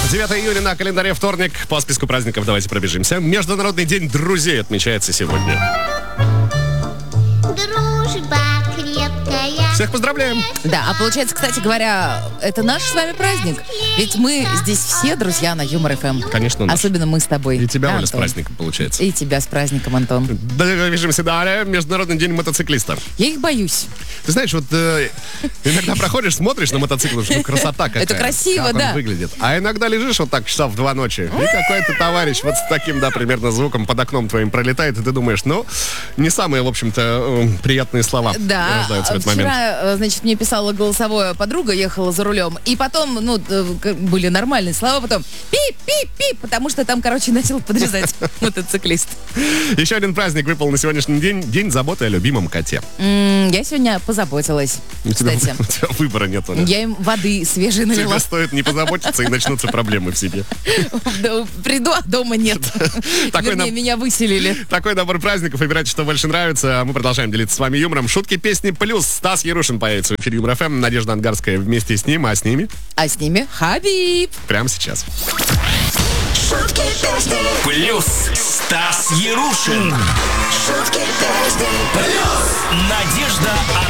9 июня на календаре вторник. По списку праздников давайте пробежимся. Международный день друзей отмечается сегодня. Дружба крепкая. Всех поздравляем. Да, а получается, кстати говоря, это наш с вами праздник. Ведь мы здесь все друзья на Юмор ФМ. Конечно, наш. Особенно мы с тобой. И тебя, да, Оля, с Антон? праздником, получается. И тебя с праздником, Антон. Движемся далее. Международный день мотоциклиста. Я их боюсь. Ты знаешь, вот иногда проходишь, смотришь на мотоцикл, что красота какая. Это красиво, как да. он выглядит. А иногда лежишь вот так часа в 2 ночи, и какой-то товарищ вот с таким, да, примерно звуком под окном твоим пролетает, и ты думаешь, ну, не самые, в общем-то, приятные слова Да, рождаются в этот момент. вчера, значит, мне писала голосовое подруга, ехала за рулем, и потом, были нормальные слова, потом пип-пип-пип, потому что там, начал подрезать мотоциклист. Еще один праздник выпал на сегодняшний день. День заботы о любимом коте. Я сегодня позаботилась, кстати. У тебя выбора нет, Оля. Я им воды свежей налила. Тебе стоит не позаботиться, и начнутся проблемы в себе. Приду, а дома нет. Такой Вернее, меня выселили. Такой набор праздников. Выбирайте, что больше нравится. А мы продолжаем делиться с вами юмором. Шутки, песни плюс. Стас Ярушин появится в эфире Юмор ФМ. Надежда Ангарская вместе с ним, а с ними А с ними Хабиб. прямо сейчас. Шутки, песни, Плюс Стас Ярушин. шутки, песни. Плюс Надежда